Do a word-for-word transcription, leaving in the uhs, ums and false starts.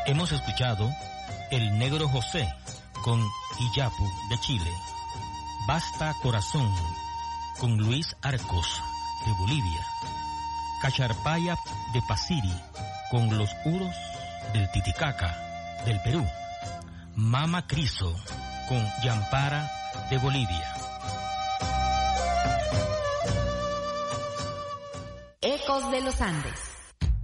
Hemos escuchado El Negro José con Iyapu de Chile, Basta Corazón con Luis Arcos de Bolivia, Cacharpaya de Pasiri con Los Uros del Titicaca del Perú, Mama Criso con Yampara de Bolivia. Ecos de los Andes.